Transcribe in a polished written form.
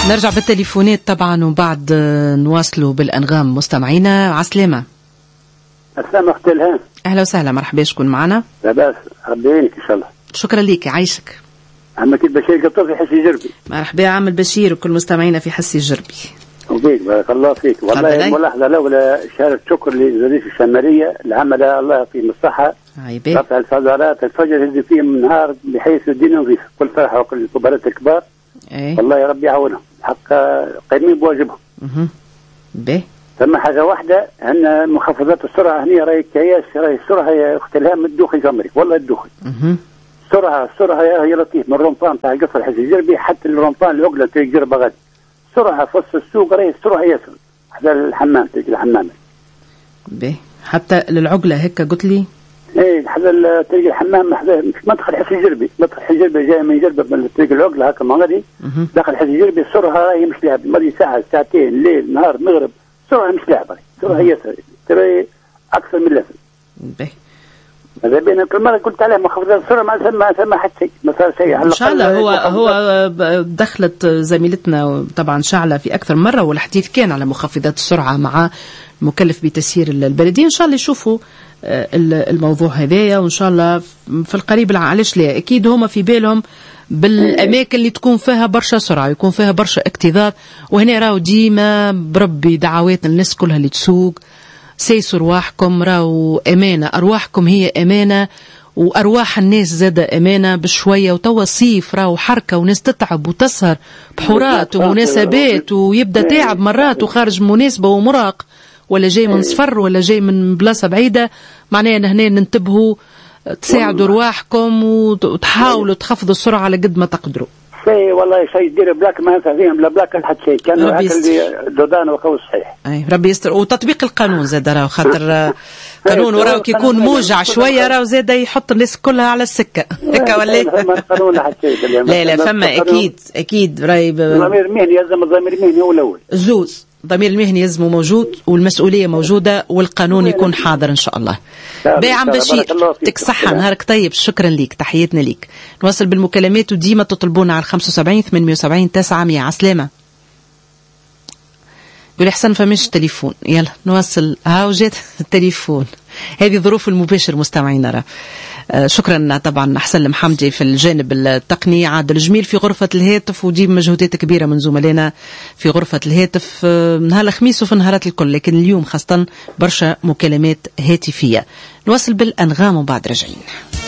نرجع بالتليفونات طبعا وبعد نواصلوا بالأنغام. مستمعينا عسلامة. السلام أختي الهام. أهلا وسهلا، مرحبا، شكون معنا؟ لا بأس، ربي يعينك إن شاء الله. شكرا ليك، يعيشك. عمك البشير قطر في حسي جربي. مرحبا عم البشير وكل مستمعينا في حسي جربي. وبيك بارك الله فيك. والله الملاحظة الأولى شهادة شكر لزريف الشمالية العمل الله يعطيهم الصحة. رفع الفضلات الفجر اللي فيه من نهار بحيث الدين نظيف، كل فرحة وكل الكبارات الكبار. والله يا رب يعاونهم، حق قايمين بواجبهم. به ثم حاجة واحدة أن مخفضات السرعة هنا راهي كياس، راهي السرعة يا أخت الهام الدوخي في أمريكا، والله الدوخي. السرعة هي لطيف من الرمطان تاع قصر حسي الجربي حتى الرمطان العقلة تاع الجربة غادي. السرعة في وسط السوق راهي السرعة ياسر، حتى الحمام تجي الحمام. به حتى للعقلة هيك قلت لي؟ ايه حتى تلقى الحمام مش مدخل حسي الجربي، مدخل حسي الجربي جاي من جربة من تلقى العقلة هكا ما غادي. داخل حسي الجربي السرعة راهي مش لعب، ماضي ساعة ساعتين ليل نهار مغرب، السرعة مش لعبة، السرعة ياسر ترى أكثر من لازم. به هذا بين كل مرة قلت عليه مخفضات السرعة ما ثم حتى شيء، ما صار شيء. إن شاء الله هو دخلت زميلتنا طبعا شعلة في أكثر مرة والحديث كان على مخفضات السرعة مع المكلف بتسيير البلدية. إن شاء الله يشوفوا الموضوع هذايا، وإن شاء الله في القريب علاش لا، أكيد هما في بالهم بالأماكن اللي تكون فيها برشا سرعة يكون فيها برشا اكتظاظ. وهنا راهو ديما بربي دعوات الناس كلها اللي تسوق، سيسوا أرواحكم، راهو أمانة، أرواحكم هي أمانة وأرواح الناس زادة أمانة بشوية. وتوا صيف راهو حركة وناس تتعب وتسهر بحورات ومناسبات ويبدأ تعب مرات وخارج مناسبة ومرهق ولا جاي من صفر ولا جاي من بلاصة بعيدة. معناها هنا ننتبهوا، تساعدوا رواحكم وتحاولوا تخفضوا السرعة على قد ما تقدروا. شيء والله شيء دير بلاك ما ينفع فيهم بلا بلاك حتى شيء، كانوا هكا اللي دودان وقوي صحيح. اي ربي يستر. وتطبيق القانون زاد راهو خاطر قانون وراو كي يكون موجع شويه راهو زاد يحط الناس كلها على السكه هكا ولا لا لا فما اكيد راهي الضمير المهني يلزم، الضمير المهني هو الاول، زوز الضمير المهني يلزمه موجود والمسؤوليه موجوده والقانون يكون حاضر ان شاء الله. باهي عم بشير يعطيك الصحه، نهارك طيب، شكرا ليك، تحياتنا ليك. نواصل بالمكالمات وديما تطلبونا على 75 870 900. عسلامه. يقول احسن فمش تليفون، يلا نواصل. هاو جات التليفون، هذه ظروف المباشر مستمعينا. شكرا طبعا أحسن المحمدي في الجانب التقني، عادل الجميل في غرفة الهاتف، ودي مجهودات كبيرة من زملائنا في غرفة الهاتف نهار الخميس وفي النهارات الكل، لكن اليوم خاصة برشا مكالمات هاتفية. نواصل بالأنغام وبعد رجعين.